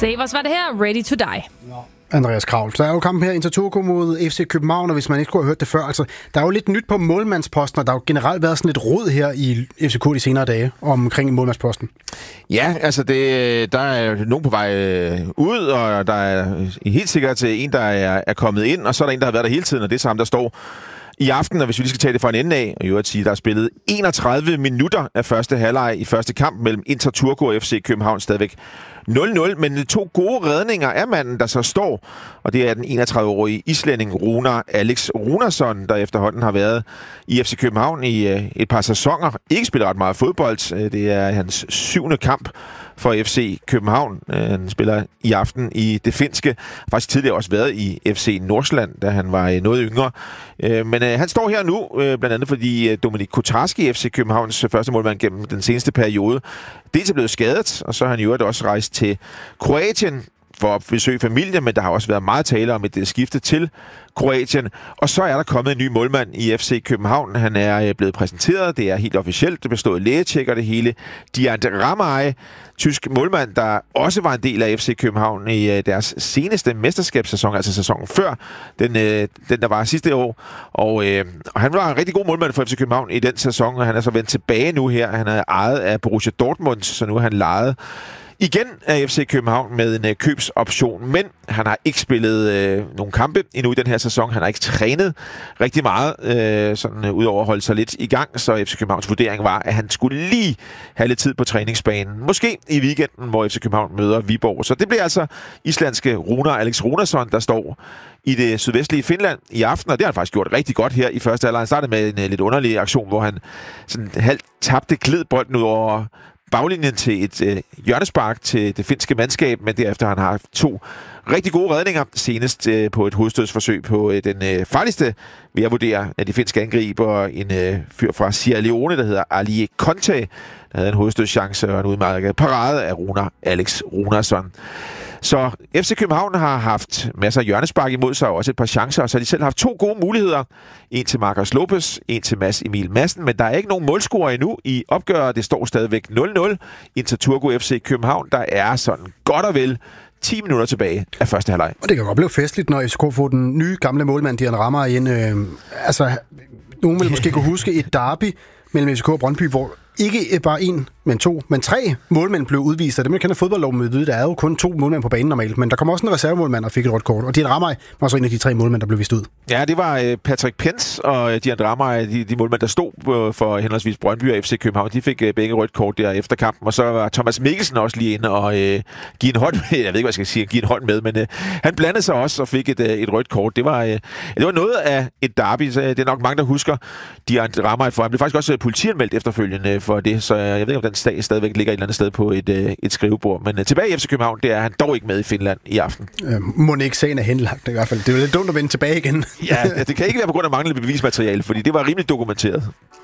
Savers var det her, Ready to Die. Andreas Kravl. Der er jo kampen her, Inter Turku mod FC København, og hvis man ikke skulle have hørt det før, altså, der er jo lidt nyt på målmandsposten, og der har jo generelt været sådan lidt rod her i FCK de senere dage omkring målmandsposten. Ja, altså der er nogen på vej ud, og der er helt sikkert en, der er kommet ind, og så er der en, der har været der hele tiden, og det er sammen, der står i aften, og hvis vi lige skal tage det fra en ende af, og i øvrigt sige, der er spillet 31 minutter af første halvleg i første kamp mellem Inter Turku og FC København, stadigvæk 0-0, men 2 gode redninger af manden, der så står, og det er den 31-årige islænding Rúnar Alex Rúnarsson, der efterhånden har været i FC København i et par sæsoner. Ikke spiller ret meget fodbold. Det er hans 7. kamp for FC København. Han spiller i aften i det finske. Faktisk tidligere også været i FC Nordsjælland, da han var noget yngre. Men han står her nu, blandt andet fordi Dominik Kotarski, FC Københavns første målmand gennem den seneste periode, dels er blevet skadet, og så har han i øvrigt også rejst til Kroatien for at besøge familie, men der har også været meget tale om et skifte til Kroatien. Og så er der kommet en ny målmand i FC København. Han er blevet præsenteret. Det er helt officielt. Det bestod lægetjek og det hele. Diant Ramay, tysk målmand, der også var en del af FC København i deres seneste mesterskabssæson, altså sæsonen før den der var sidste år. Og han var en rigtig god målmand for FC København i den sæson, og han er så vendt tilbage nu her. Han er ejet af Borussia Dortmund, så nu er han lejet igen af FC København med en købsoption, men han har ikke spillet nogle kampe endnu i den her sæson. Han har ikke trænet rigtig meget, sådan udover at holde sig lidt i gang, så FC Københavns vurdering var, at han skulle lige have lidt tid på træningsbanen. Måske i weekenden, hvor FC København møder Viborg. Så det bliver altså islandske Rúnar Alex Rúnarsson, der står i det sydvestlige Finland i aften, og det har han faktisk gjort rigtig godt her i første halvleg. Han startede med en lidt underlig aktion, hvor han sådan halvt tabte glidbolden ud over baglinjen til et hjørnespark til det finske mandskab, men derefter han har haft 2 rigtig gode redninger, senest på et hovedstødsforsøg på den farligste, vil jeg vurdere, af de finske angriber, en fyr fra Sierra Leone, der hedder Ali Conte, der havde en hovedstødschance og en udmærket parade af Rúnar Alex Rúnarsson. Så FC København har haft masser af hjørnespark imod sig, og også et par chancer, og så har de selv haft 2 gode muligheder. En til Marcus Lopez, en til Mads Emil Madsen, men der er ikke nogen målscorer endnu i opgøret. Det står stadigvæk 0-0. Inter Turku FC København, der er sådan godt og vel 10 minutter tilbage af første halvleg. Og det kan godt blive festligt, når FCK får den nye gamle målmand, Dian Ramay, ind. Nogen vil måske kunne huske et derby mellem FCK og Brøndby, hvor ikke bare 1, men 2, men 3 målmænd blev udvist. Det man kender fodboldloven med det, der er jo kun 2 målmænd på banen normalt, men der kom også en reservemålmand og fik et rødt kort, og Dian Ramay var så en af de 3 målmænd, der blev vist ud. Ja, det var Patrick Pence og Dian Ramay, de målmænd, der stod for henholdsvis Brøndby og FC København. De fik begge rødt kort der efter kampen, og så var Thomas Mikkelsen også lige inde og give en hånd med. Jeg ved ikke, hvad jeg skal sige, give en hånd med, men han blandede sig også og fik et rødt kort. Det var noget af et derby, så det er nok mange, der husker Dian Ramay, for han blev faktisk også politianmeldt efterfølgende for det, så jeg ved ikke, om den sag stadigvæk ligger et eller andet sted på et skrivebord. Men tilbage i FC København, det er han dog ikke med i Finland i aften. Må ikke sagen er henlagt i hvert fald. Det er jo lidt dumt at vende tilbage igen. Ja, det kan ikke være på grund af manglende bevismateriale, fordi det var rimelig dokumenteret.